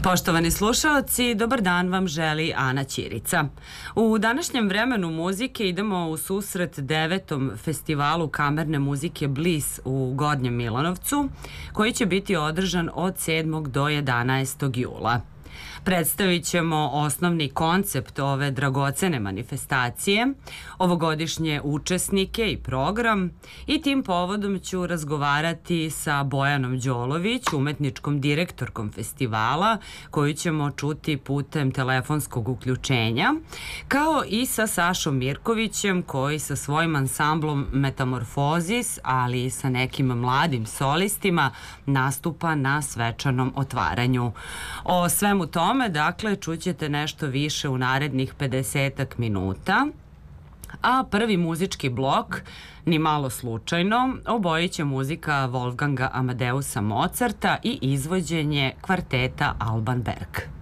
Poštovani slušaoci, dobar dan vam želi Ana Ćirica. U današnjem vremenu muzike idemo u susret 9. festivalu kamerne muzike Bliss u Gornjem Milanovcu, koji će biti održan od 7. do 11. jula. Predstavit ćemo osnovni koncept ove dragocene manifestacije, ovogodišnje učesnike i program, i tim povodom ću razgovarati sa Bojanom Đolović, umetničkom direktorkom festivala, koju ćemo čuti putem telefonskog uključenja, kao i sa Sašom Mirkovićem, koji sa svojim ansamblom Metamorfozis, ali i sa nekim mladim solistima, nastupa na svečanom otvaranju. O svemu tome, dakle, čućete nešto više u narednih 50 minuta, a prvi muzički blok, ni malo slučajno, obojit će muzika Wolfganga Amadeusa Mozarta i izvođenje kvarteta Alban Berg.